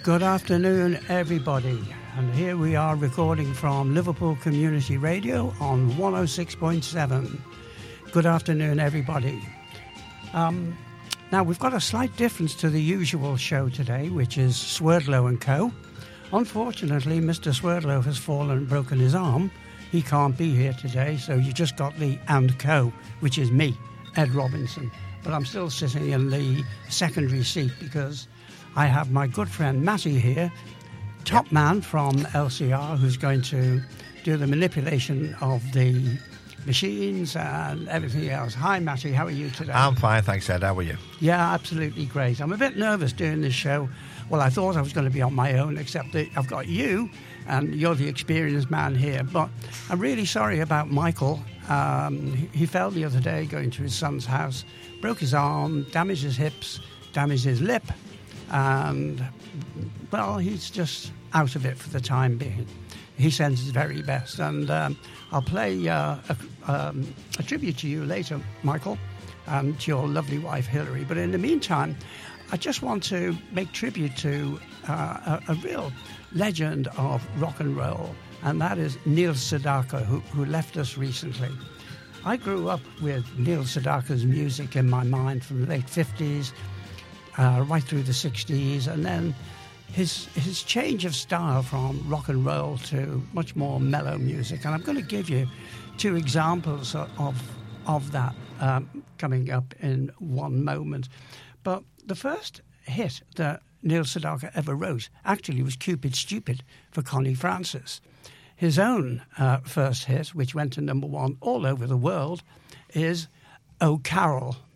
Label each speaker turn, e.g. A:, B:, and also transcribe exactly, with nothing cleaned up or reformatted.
A: Good afternoon, everybody. And here we are recording from Liverpool Community Radio on one oh six point seven. Good afternoon, everybody. Um, now, we've got a slight difference to the usual show today, which is Swerdlow and Co. Unfortunately, Mister Swerdlow has fallen and broken his arm. He can't be here today, so you just got the and Co., which is me, Ed Robinson. But I'm still sitting in the secondary seat because I have my good friend Matty here, top man from L C R, who's going to do the manipulation of the machines and everything else. Hi, Matty, how are you today?
B: I'm fine, thanks, Ed. How are you?
A: Yeah, absolutely great. I'm a bit nervous doing this show. Well, I thought I was going to be on my own, except that I've got you, and you're the experienced man here. But I'm really sorry about Michael. Um, he, he fell the other day going to his son's house, broke his arm, damaged his hips, damaged his lip, and, well, he's just out of it for the time being. He sends his very best, and um, I'll play uh, a, um, a tribute to you later, Michael, and to your lovely wife, Hilary. But in the meantime, I just want to make tribute to uh, a, a real legend of rock and roll, and that is Neil Sedaka, who, who left us recently. I grew up with Neil Sedaka's music in my mind from the late fifties, uh, right through the sixties, and then his his change of style from rock and roll to much more mellow music. And I'm going to give you two examples of, of that um, coming up in one moment. But the first hit that Neil Sedaka ever wrote actually was Cupid Stupid for Connie Francis. His own uh, first hit, which went to number one all over the world, is Oh Carol.